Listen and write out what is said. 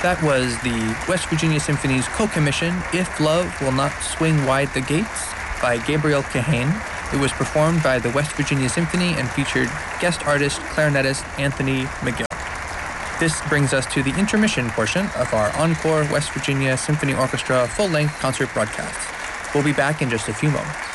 That was the West Virginia Symphony's co-commission, If Love Will Not Swing Wide the Gates, by Gabriel Kahane. It was performed by the West Virginia Symphony and featured guest artist clarinetist Anthony McGill. This brings us to the intermission portion of our Encore West Virginia Symphony Orchestra full-length concert broadcast. We'll be back in just a few moments.